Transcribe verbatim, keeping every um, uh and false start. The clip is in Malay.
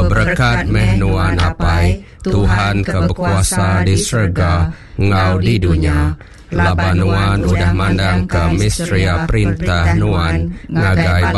berkat meh nuan apai, Tuhan keberkuasa di surga, ngau di dunia. Laba nuan udah mandang ke mistria perintah nuan, ngagai